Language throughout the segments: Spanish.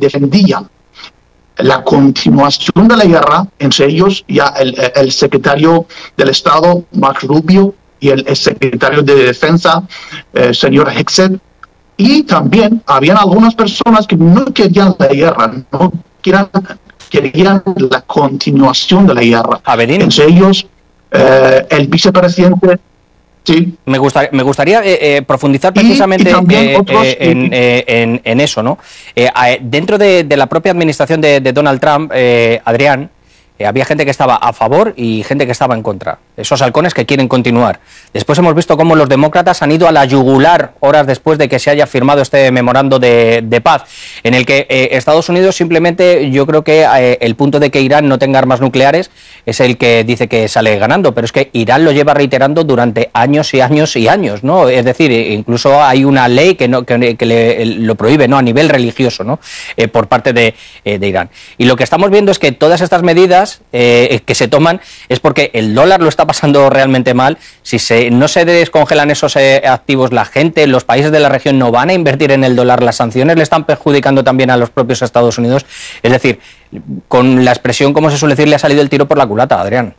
defendían la continuación de la guerra, entre ellos ya el secretario del Estado, Marco Rubio, y el secretario de Defensa, señor Hegseth. Y también habían algunas personas que no querían la guerra, no querían la continuación de la guerra. Abedín. Entre ellos, el vicepresidente. Sí. Me gustaría profundizar precisamente en eso, ¿no? Dentro de la propia administración de Donald Trump, Adrián, había gente que estaba a favor y gente que estaba en contra. Esos halcones que quieren continuar. Después hemos visto cómo los demócratas han ido a la yugular horas después de que se haya firmado este memorando de paz, en el que Estados Unidos simplemente, yo creo que el punto de que Irán no tenga armas nucleares es el que dice que sale ganando, pero es que Irán lo lleva reiterando durante años y años y años, ¿no? Es decir, incluso hay una ley que lo prohíbe, ¿no? A nivel religioso, ¿no? Por parte de Irán. Y lo que estamos viendo es que todas estas medidas que se toman es porque el dólar lo está pasando realmente mal. Si no se descongelan esos activos, la gente, los países de la región no van a invertir en el dólar, las sanciones le están perjudicando también a los propios Estados Unidos. Es decir, con la expresión, como se suele decir, le ha salido el tiro por la culata, Adrián.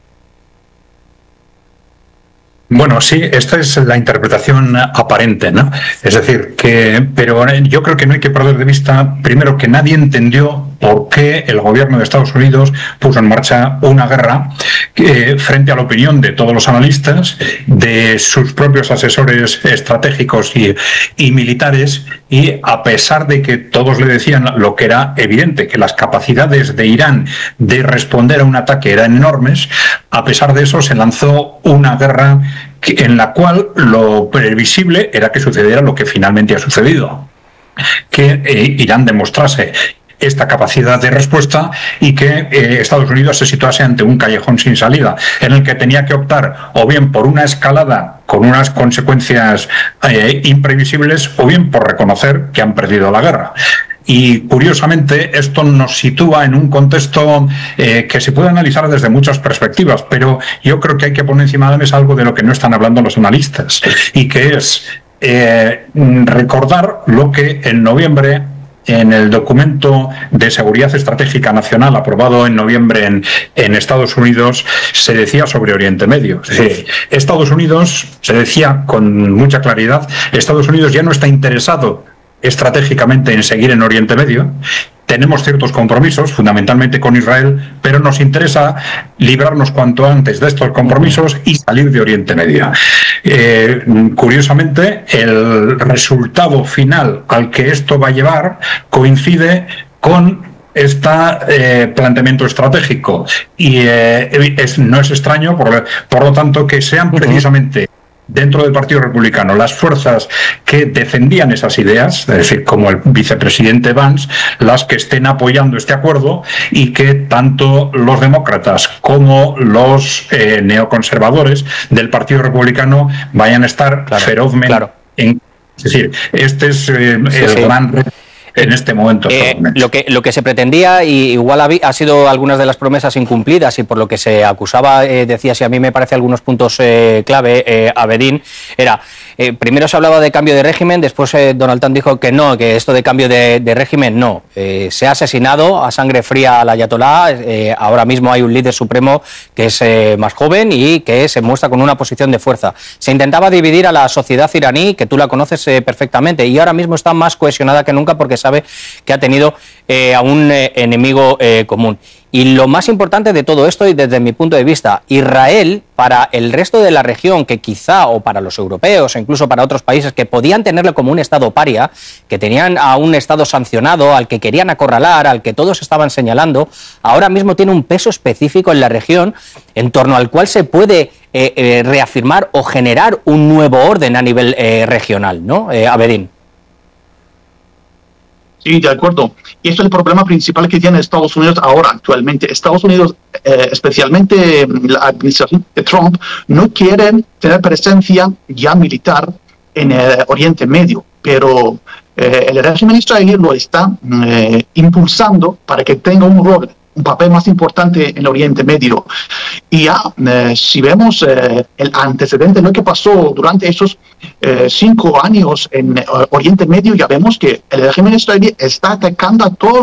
Bueno, sí, esta es la interpretación aparente, ¿no? Es decir, pero yo creo que no hay que perder de vista, primero, que nadie entendió por qué el gobierno de Estados Unidos puso en marcha una guerra frente a la opinión de todos los analistas, de sus propios asesores estratégicos y militares, y a pesar de que todos le decían lo que era evidente, que las capacidades de Irán de responder a un ataque eran enormes, a pesar de eso se lanzó una guerra en la cual lo previsible era que sucediera lo que finalmente ha sucedido, que Irán demostrase esta capacidad de respuesta y que Estados Unidos se situase ante un callejón sin salida, en el que tenía que optar o bien por una escalada con unas consecuencias imprevisibles, o bien por reconocer que han perdido la guerra. Y curiosamente esto nos sitúa en un contexto que se puede analizar desde muchas perspectivas, pero yo creo que hay que poner encima de la mesa algo de lo que no están hablando los analistas, y que es recordar lo que en noviembre, en el documento de seguridad estratégica nacional aprobado en noviembre en Estados Unidos, se decía sobre Oriente Medio. Estados Unidos, se decía con mucha claridad, Estados Unidos ya no está interesado estratégicamente en seguir en Oriente Medio. Tenemos ciertos compromisos, fundamentalmente con Israel, pero nos interesa librarnos cuanto antes de estos compromisos y salir de Oriente Medio. Curiosamente, el resultado final al que esto va a llevar coincide con este planteamiento estratégico, y no es extraño, por lo tanto, que sean precisamente dentro del Partido Republicano las fuerzas que defendían esas ideas, es decir, como el vicepresidente Vance, las que estén apoyando este acuerdo, y que tanto los demócratas como los neoconservadores del Partido Republicano vayan a estar ferozmente en... Es decir, este es el gran reto en este momento. Lo que se pretendía, y igual ha sido algunas de las promesas incumplidas, y por lo que se acusaba, decías, y a mí me parece algunos puntos clave, Abedín, era, primero se hablaba de cambio de régimen, después Donald Trump dijo que no, que esto de cambio de régimen no. Se ha asesinado a sangre fría al ayatolá, ahora mismo hay un líder supremo que es más joven y que se muestra con una posición de fuerza. Se intentaba dividir a la sociedad iraní, que tú la conoces perfectamente, y ahora mismo está más cohesionada que nunca porque sabe que ha tenido a un enemigo común. Y lo más importante de todo esto, y desde mi punto de vista, Israel, para el resto de la región, que quizá, o para los europeos, o incluso para otros países que podían tenerle como un Estado paria, que tenían a un Estado sancionado, al que querían acorralar, al que todos estaban señalando, ahora mismo tiene un peso específico en la región, en torno al cual se puede reafirmar o generar un nuevo orden a nivel regional, ¿no, Abedín? Sí, de acuerdo. Y esto es el problema principal que tiene Estados Unidos ahora, actualmente. Estados Unidos, especialmente la administración de Trump, no quieren tener presencia ya militar en Oriente Medio, pero el régimen israelí lo está impulsando para que tenga un papel más importante en Oriente Medio. Y ya, si vemos el antecedente de lo que pasó durante esos 5 años en Oriente Medio, ya vemos que el régimen israelí está atacando a todos